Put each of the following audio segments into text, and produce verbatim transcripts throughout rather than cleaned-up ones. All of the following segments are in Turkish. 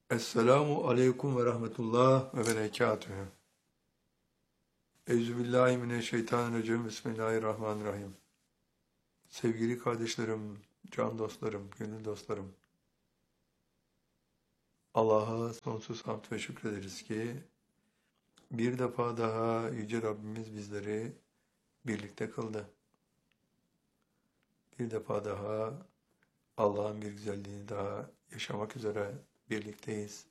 Esselamu aleyküm ve rahmetullah ve berekatühü. Euzubillahimineşşeytanirracim. Bismillahirrahmanirrahim. Sevgili kardeşlerim, can dostlarım, gönül dostlarım. Allah'a sonsuz hamd ve şükrederiz ki bir defa daha Yüce Rabbimiz bizleri birlikte kıldı. Bir defa daha Allah'ın bir güzelliğini daha yaşamak üzere birlikteyiz.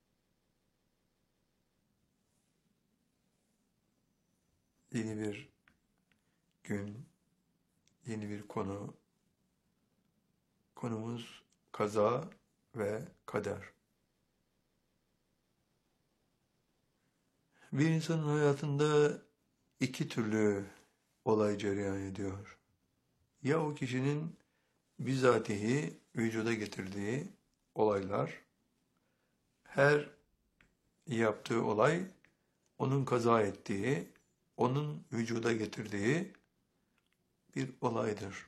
Yeni bir gün, yeni bir konu. Konumuz kaza ve kader. Bir insanın hayatında iki türlü olay cereyan ediyor. Ya o kişinin bizatihi vücuda getirdiği olaylar, her yaptığı olay onun kaza ettiği, onun vücuda getirdiği bir olaydır.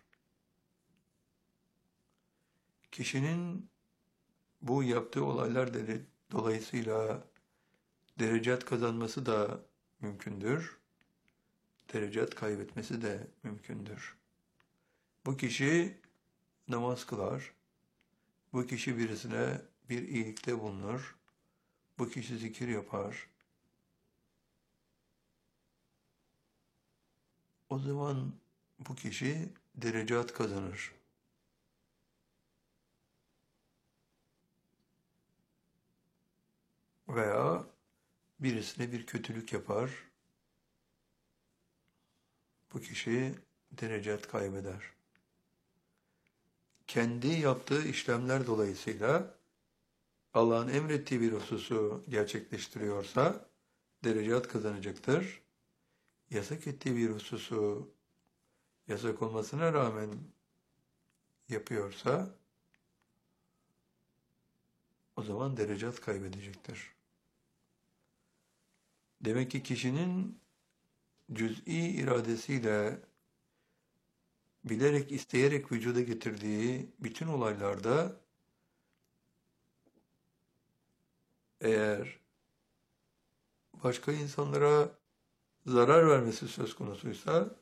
Kişinin bu yaptığı olaylar dolayısıyla derecat kazanması da mümkündür, derecat kaybetmesi de mümkündür. Bu kişi namaz kılar, bu kişi birisine bir iyilikte bulunur, bu kişi zikir yapar. O zaman bu kişi derecat kazanır. Veya birisine bir kötülük yapar, bu kişi derecat kaybeder. Kendi yaptığı işlemler dolayısıyla Allah'ın emrettiği bir hususu gerçekleştiriyorsa derecat kazanacaktır. Yasak ettiği bir hususu yasak olmasına rağmen yapıyorsa o zaman derecat kaybedecektir. Demek ki kişinin cüz'i iradesiyle bilerek, isteyerek vücuda getirdiği bütün olaylarda eğer başka insanlara zarar vermesi söz konusuysa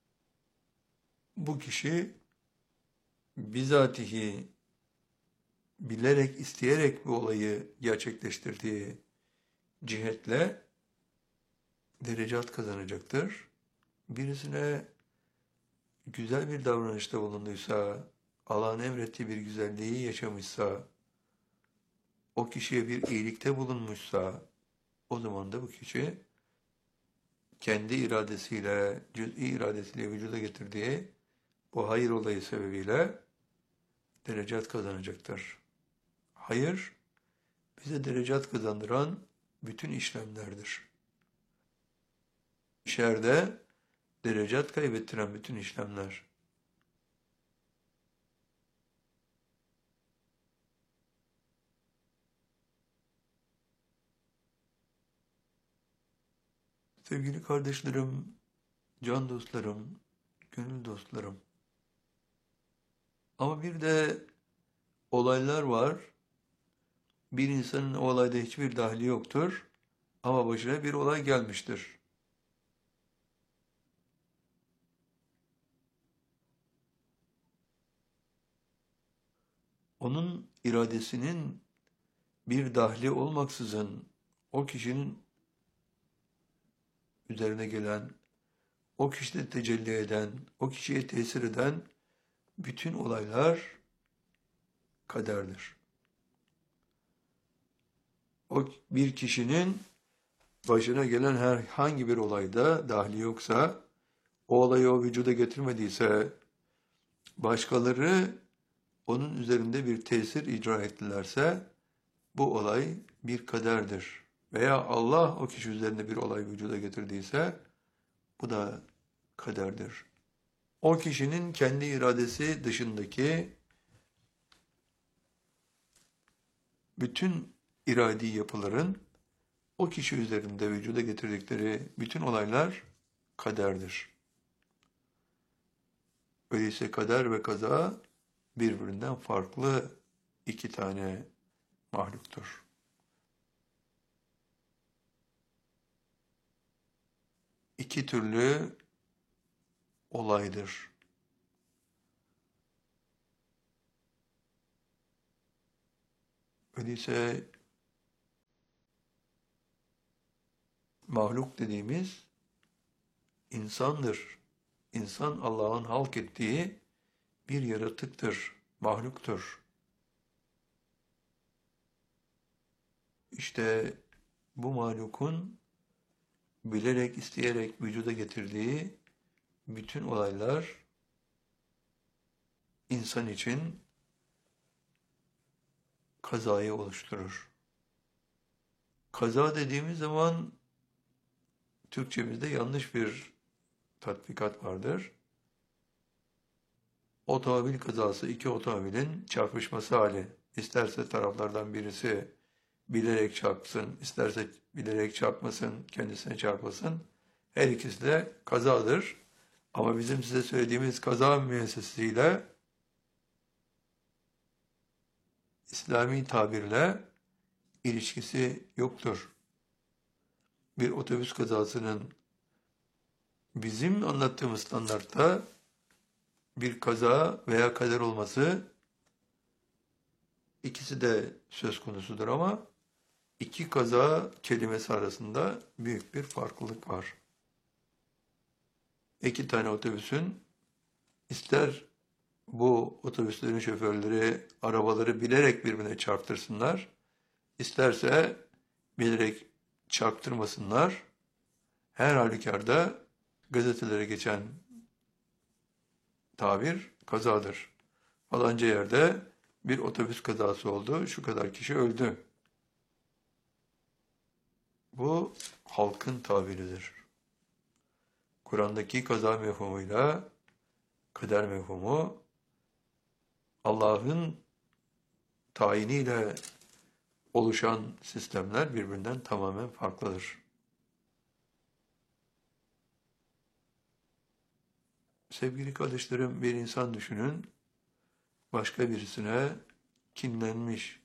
bu kişi bizatihi bilerek, isteyerek bu olayı gerçekleştirdiği cihetle derecat kazanacaktır. Birisine güzel bir davranışta bulunduysa, Allah'ın emrettiği bir güzelliği yaşamışsa, o kişiye bir iyilikte bulunmuşsa, o zaman da bu kişi kendi iradesiyle, cüz'i iradesiyle vücuda getirdiği bu hayır olayı sebebiyle derecat kazanacaktır. Hayır, bize derecat kazandıran bütün işlemlerdir. Şerde derecat kaybettiren bütün işlemler. Sevgili kardeşlerim, can dostlarım, gönül dostlarım. Ama bir de olaylar var. Bir insanın o olayda hiçbir dahli yoktur. Ama başına bir olay gelmiştir. Onun iradesinin bir dahli olmaksızın o kişinin üzerine gelen, o kişide tecelli eden, o kişiye tesir eden bütün olaylar kaderdir. O bir kişinin başına gelen herhangi bir olayda dahli yoksa, o olayı o vücuda getirmediyse, başkaları onun üzerinde bir tesir icra ettilerse, bu olay bir kaderdir. Veya Allah o kişi üzerinde bir olay vücuda getirdiyse, bu da kaderdir. O kişinin kendi iradesi dışındaki bütün iradi yapıların o kişi üzerinde vücuda getirdikleri bütün olaylar kaderdir. Öyleyse kader ve kaza birbirinden farklı iki tane mahluktur. iki türlü olaydır. Öyleyse mahluk dediğimiz insandır. İnsan Allah'ın halk ettiği bir yaratıktır, mahluktur. İşte bu mahlukun bilerek, isteyerek vücuda getirdiği bütün olaylar insan için kazayı oluşturur. Kaza dediğimiz zaman Türkçemizde yanlış bir tatbikat vardır. Otomobil kazası iki otomobilin çarpışması hali. İsterse taraflardan birisi bilerek çarpsın, isterse bilerek çarpmasın, kendisine çarpmasın. Her ikisi de kazadır. Ama bizim size söylediğimiz kaza müessesesiyle İslami tabirle ilişkisi yoktur. Bir otobüs kazasının bizim anlattığımız standartta bir kaza veya kader olması ikisi de söz konusudur ama iki kaza kelimesi arasında büyük bir farklılık var. İki tane otobüsün ister bu otobüslerin şoförleri arabaları bilerek birbirine çarptırsınlar, isterse bilerek çarptırmasınlar. Her halükarda gazetelere geçen tabir kazadır. Falanca yerde bir otobüs kazası oldu, şu kadar kişi öldü. Bu halkın tabiridir. Kur'an'daki kaza mefhumuyla kader mefhumu Allah'ın tayiniyle oluşan sistemler birbirinden tamamen farklıdır. Sevgili kardeşlerim, bir insan düşünün, başka birisine kinlenmiş,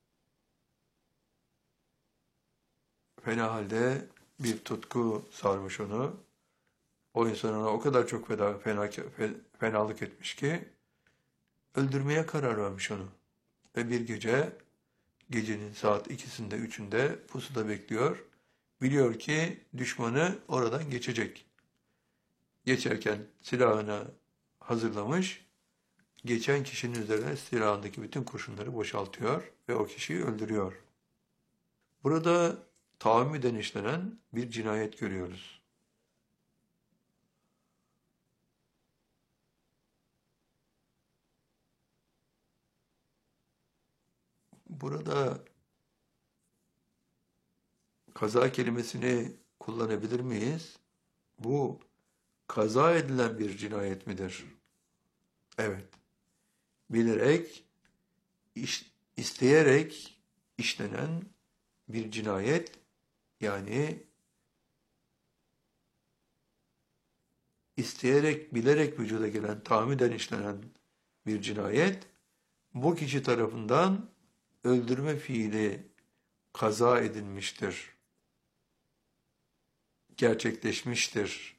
fena halde bir tutku sarmış onu. O insan ona o kadar çok fena, fena, fenalık etmiş ki öldürmeye karar vermiş onu. Ve bir gece, gecenin saat ikisinde, üçünde pusuda bekliyor. Biliyor ki düşmanı oradan geçecek. Geçerken silahını hazırlamış, geçen kişinin üzerine silahındaki bütün kurşunları boşaltıyor ve o kişiyi öldürüyor. Burada tahammüden işlenen bir cinayet görüyoruz. Burada kaza kelimesini kullanabilir miyiz? Bu kaza edilen bir cinayet midir? Evet. Bilerek, iş, isteyerek işlenen bir cinayet, yani isteyerek, bilerek vücuda gelen, tahammüden işlenen bir cinayet, bu kişi tarafından öldürme fiili kaza edilmiştir, gerçekleşmiştir.